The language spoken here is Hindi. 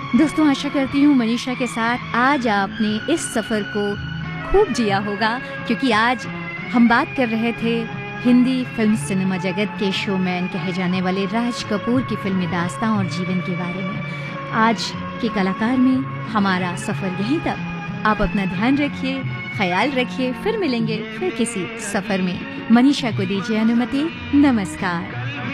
दोस्तों, आशा करती हूँ मनीषा के साथ आज आपने इस सफ़र को खूब जिया होगा, क्योंकि आज हम बात कर रहे थे हिंदी फिल्म सिनेमा जगत के शोमैन कहे जाने वाले राज कपूर की फिल्मी दास्तां और जीवन के बारे में। आज के कलाकार में हमारा सफ़र यहीं तक। आप अपना ध्यान रखिए, ख्याल रखिए, फिर मिलेंगे फिर किसी सफ़र में। मनीषा को दीजिए अनुमति। नमस्कार।